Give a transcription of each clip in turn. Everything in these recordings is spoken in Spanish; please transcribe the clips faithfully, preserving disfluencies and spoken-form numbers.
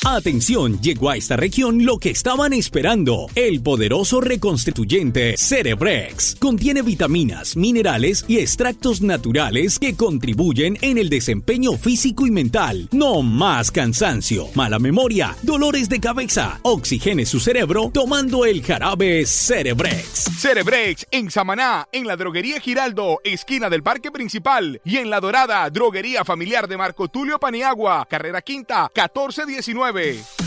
Atención, llegó a esta región lo que estaban esperando. El poderoso reconstituyente Cerebrex. Contiene vitaminas, minerales y extractos naturales que contribuyen en el desempeño físico y mental. No más cansancio, mala memoria, dolores de cabeza. Oxigene su cerebro tomando el jarabe Cerebrex. Cerebrex en Samaná, en la droguería Giraldo, esquina del Parque Principal, y en La Dorada, droguería familiar de Marco Tulio Paniagua, carrera quinta, catorce diecinueve.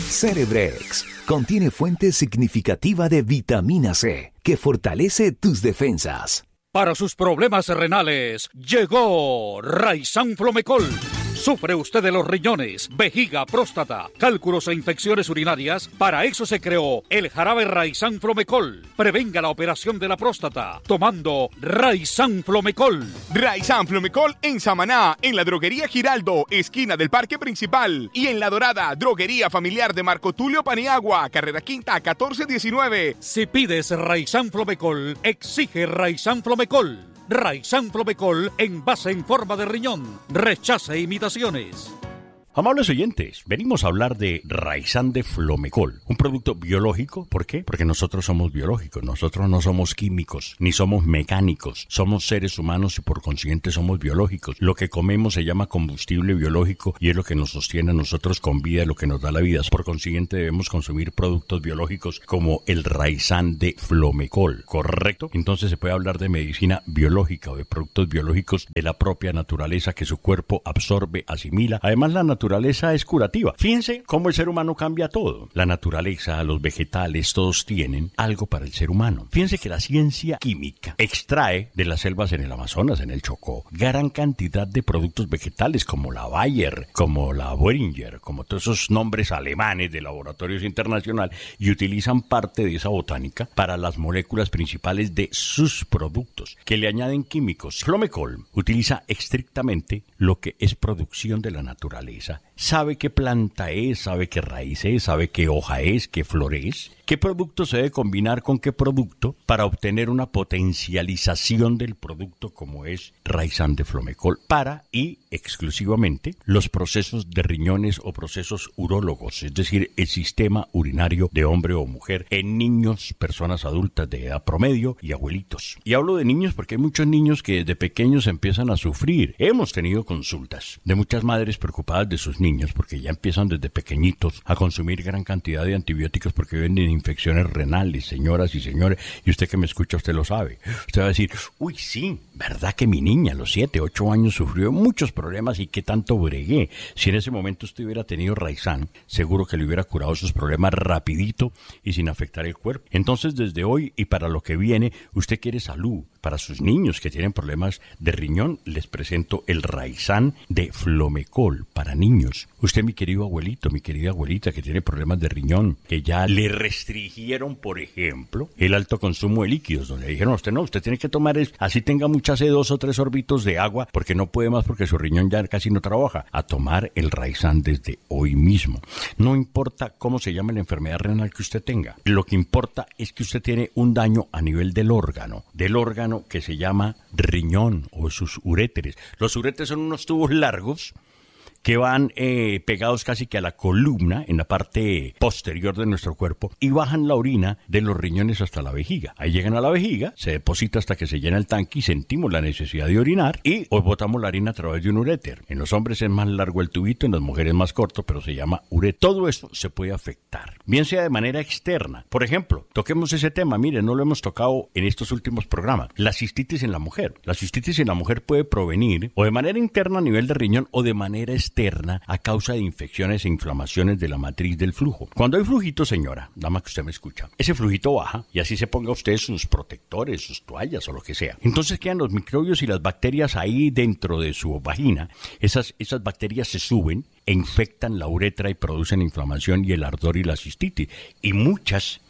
Cerebrex contiene fuente significativa de vitamina C que fortalece tus defensas. Para sus problemas renales, llegó Raizán Flomecol. ¿Sufre usted de los riñones, vejiga, próstata, cálculos e infecciones urinarias? Para eso se creó el jarabe Raizán Flomecol. Prevenga la operación de la próstata tomando Raizán Flomecol. Raizán Flomecol en Samaná, en la droguería Giraldo, esquina del Parque Principal, y en La Dorada, droguería familiar de Marco Tulio Paniagua, carrera quinta, catorce diecinueve. Si pides Raizán Flomecol, exige Raizán Flomecol. Raizán Flomecol en base en forma de riñón. Rechace imitaciones. Amables oyentes, venimos a hablar de Raizán de Flomecol, un producto biológico. ¿Por qué? Porque nosotros somos biológicos, nosotros no somos químicos, ni somos mecánicos, somos seres humanos y por consiguiente somos biológicos. Lo que comemos se llama combustible biológico y es lo que nos sostiene a nosotros con vida, lo que nos da la vida. Por consiguiente debemos consumir productos biológicos como el Raizán de Flomecol, ¿correcto? Entonces se puede hablar de medicina biológica o de productos biológicos de la propia naturaleza que su cuerpo absorbe, asimila. Además la naturaleza La naturaleza es curativa. Fíjense cómo el ser humano cambia todo. La naturaleza, los vegetales, todos tienen algo para el ser humano. Fíjense que la ciencia química extrae de las selvas en el Amazonas, en el Chocó, gran cantidad de productos vegetales como la Bayer, como la Boehringer, como todos esos nombres alemanes de laboratorios internacionales, y utilizan parte de esa botánica para las moléculas principales de sus productos, que le añaden químicos. Flomecol utiliza estrictamente lo que es producción de la naturaleza. Sabe qué planta es, sabe qué raíz es, sabe qué hoja es, qué flor es, qué producto se debe combinar con qué producto para obtener una potencialización del producto como es Raizán de Flomecol para y exclusivamente los procesos de riñones o procesos urólogos, es decir, el sistema urinario de hombre o mujer en niños, personas adultas de edad promedio y abuelitos. Y hablo de niños porque hay muchos niños que desde pequeños empiezan a sufrir. Hemos tenido consultas de muchas madres preocupadas de sus niños porque ya empiezan desde pequeñitos a consumir gran cantidad de antibióticos porque viven de infecciones renales, señoras y señores, y usted que me escucha, usted lo sabe. Usted va a decir, uy, sí, ¿verdad que mi niña a los siete, ocho años sufrió muchos problemas y qué tanto bregué? Si en ese momento usted hubiera tenido Raizán, seguro que le hubiera curado sus problemas rapidito y sin afectar el cuerpo. Entonces, desde hoy y para lo que viene, usted quiere salud. Para sus niños que tienen problemas de riñón, les presento el Raizán de Flomecol para niños. Usted, mi querido abuelito, mi querida abuelita que tiene problemas de riñón, que ya le restringieron, por ejemplo, el alto consumo de líquidos, donde le dijeron a usted, no, usted tiene que tomar, es, así tenga muchas sed, dos o tres sorbitos de agua, porque no puede más porque su riñón ya casi no trabaja. A tomar el Raizán desde hoy mismo. No importa cómo se llame la enfermedad renal que usted tenga. Lo que importa es que usted tiene un daño a nivel del órgano, del órgano que se llama riñón o sus uréteres. Los uréteres son unos tubos largos que van eh, pegados casi que a la columna en la parte posterior de nuestro cuerpo y bajan la orina de los riñones hasta la vejiga. Ahí llegan a la vejiga, se deposita hasta que se llena el tanque y sentimos la necesidad de orinar y hoy botamos la orina a través de un uréter. En los hombres es más largo el tubito, en las mujeres más corto, pero se llama uréter. Todo eso se puede afectar, bien sea de manera externa. Por ejemplo, toquemos ese tema, mire, no lo hemos tocado en estos últimos programas. La cistitis en la mujer. La cistitis en la mujer puede provenir o de manera interna a nivel de riñón o de manera externa externa a causa de infecciones e inflamaciones de la matriz del flujo. Cuando hay flujito, señora, dama que usted me escucha, ese flujito baja y así se ponga usted sus protectores, sus toallas o lo que sea. Entonces quedan los microbios y las bacterias ahí dentro de su vagina. Esas, esas bacterias se suben e infectan la uretra y producen inflamación y el ardor y la cistitis. Y muchas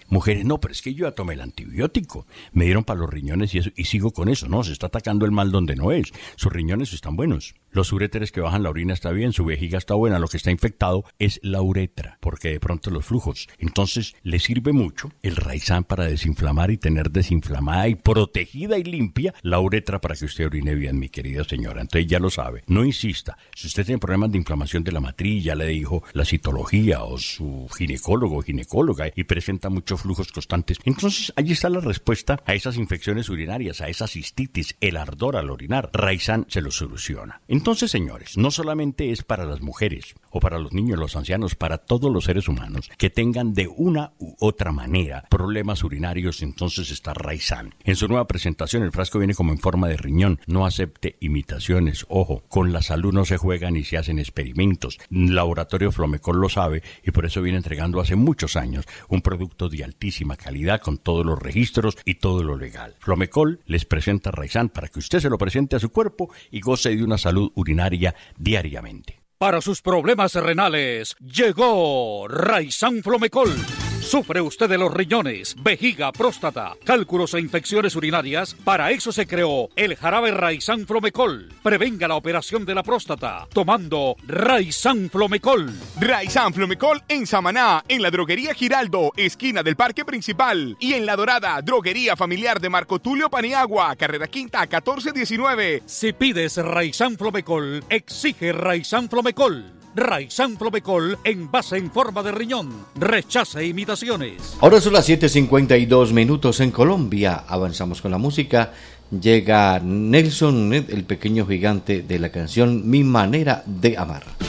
Mujeres, no, pero es que yo ya tomé el antibiótico, me dieron para los riñones y eso, y sigo con eso. No, se está atacando el mal donde no es. Sus riñones están buenos. Los uréteres que bajan la orina está bien, su vejiga está buena, lo que está infectado es la uretra, porque de pronto los flujos. Entonces, le sirve mucho el Raizán para desinflamar y tener desinflamada y protegida y limpia la uretra para que usted orine bien, mi querida señora. Entonces ya lo sabe, no insista. Si usted tiene problemas de inflamación de la matriz, ya le dijo la citología o su ginecólogo o ginecóloga y presenta muchos flujos constantes, entonces allí está la respuesta a esas infecciones urinarias, a esa cistitis, el ardor al orinar. Raizán se lo soluciona. Entonces, señores, no solamente es para las mujeres o para los niños, los ancianos, para todos los seres humanos que tengan de una u otra manera problemas urinarios, entonces está Raizán. En su nueva presentación el frasco viene como en forma de riñón. No acepte imitaciones. Ojo, con la salud no se juega ni se hacen experimentos. Laboratorio Flomecol lo sabe y por eso viene entregando hace muchos años un producto de altísima calidad con todos los registros y todo lo legal. Flomecol les presenta Raizán para que usted se lo presente a su cuerpo y goce de una salud urinaria diariamente. Para sus problemas renales, llegó Raizán Flomecol. ¿Sufre usted de los riñones, vejiga, próstata, cálculos e infecciones urinarias? Para eso se creó el jarabe Raizán Flomecol. Prevenga la operación de la próstata tomando Raizán Flomecol. Raizán Flomecol en Samaná, en la droguería Giraldo, esquina del Parque Principal. Y en La Dorada, droguería familiar de Marco Tulio Paniagua, carrera quinta, catorce diecinueve. Si pides Raizán Flomecol, exige Raizán Flomecol. Raizán Flomecol, envase en forma de riñón. Rechaza imitaciones. Ahora son las siete cincuenta y dos minutos en Colombia. Avanzamos con la música. Llega Nelson, el pequeño gigante de la canción Mi Manera de Amar.